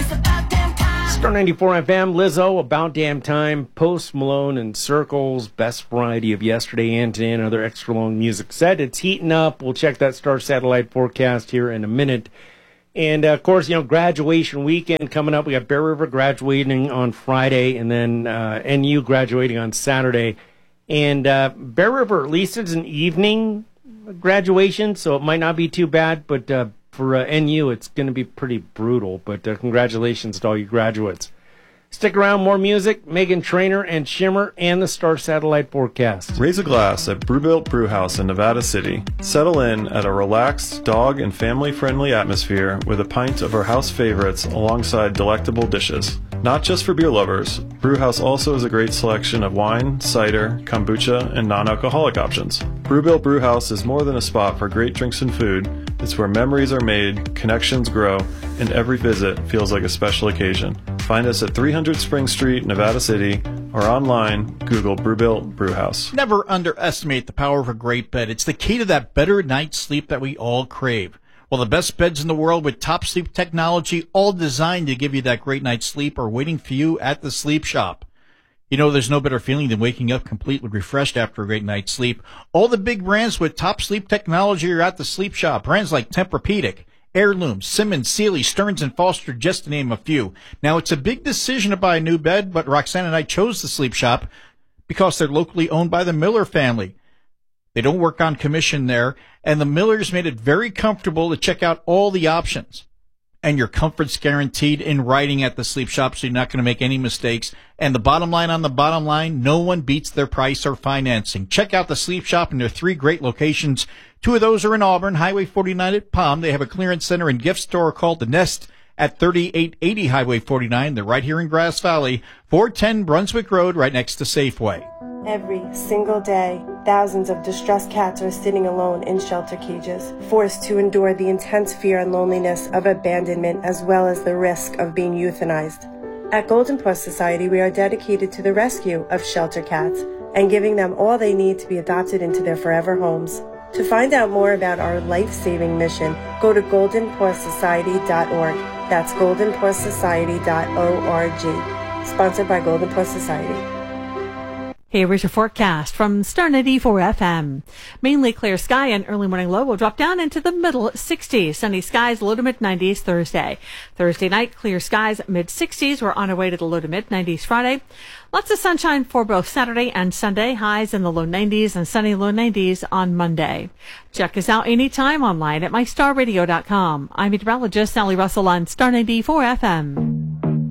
Star 94 FM, Lizzo, About Damn Time, Post Malone and Circles, best variety of yesterday and today, and other extra long music set. It's heating up. We'll check that star satellite forecast here in a minute. And, of course, graduation weekend coming up. We got Bear River graduating on Friday, and then NU graduating on Saturday. And Bear River, at least it's an evening graduation, so it might not be too bad, but for NU, it's going to be pretty brutal. But congratulations to all you graduates. Stick around, more music, Megan Trainor and Shimmer, and the Star Satellite Forecast. Raise a glass at Brewbuilt Brewhouse in Nevada City. Settle in at a relaxed, dog and family-friendly atmosphere with a pint of our house favorites alongside delectable dishes. Not just for beer lovers, Brewhouse also has a great selection of wine, cider, kombucha, and non-alcoholic options. Brewbuilt Brewhouse is more than a spot for great drinks and food. It's where memories are made, connections grow, and every visit feels like a special occasion. Find us at 300 Spring Street, Nevada City, or online, Google Brewbuilt Brewhouse. Never underestimate the power of a great bed. It's the key to that better night's sleep that we all crave. Well, the best beds in the world with top sleep technology, all designed to give you that great night's sleep, are waiting for you at the Sleep Shop. There's no better feeling than waking up completely refreshed after a great night's sleep. All the big brands with top sleep technology are at the Sleep Shop. Brands like Tempur-Pedic, Heirloom, Simmons, Sealy, Stearns & Foster, just to name a few. Now, it's a big decision to buy a new bed, but Roxanne and I chose the Sleep Shop because they're locally owned by the Miller family. They don't work on commission there, and the Millers made it very comfortable to check out all the options. And your comfort's guaranteed in writing at the Sleep Shop, so you're not going to make any mistakes. And the bottom line on the bottom line, no one beats their price or financing. Check out the Sleep Shop in their 3 great locations. 2 of those are in Auburn, Highway 49 at Palm. They have a clearance center and gift store called The Nest at 3880 Highway 49. They're right here in Grass Valley, 410 Brunswick Road, right next to Safeway. Every single day, thousands of distressed cats are sitting alone in shelter cages, forced to endure the intense fear and loneliness of abandonment as well as the risk of being euthanized. At Golden Paw Society, we are dedicated to the rescue of shelter cats and giving them all they need to be adopted into their forever homes. To find out more about our life-saving mission, go to goldenpawsociety.org. That's goldenpawsociety.org. Sponsored by Golden Paw Society. Here's your forecast from Star 94 FM. Mainly clear sky and early morning low will drop down into the middle 60s. Sunny skies, low to mid 90s Thursday. Thursday night, clear skies, mid 60s. We're on our way to the low to mid 90s Friday. Lots of sunshine for both Saturday and Sunday. Highs in the low 90s and sunny low 90s on Monday. Check us out anytime online at mystarradio.com. I'm meteorologist Sally Russell on Star 94 FM.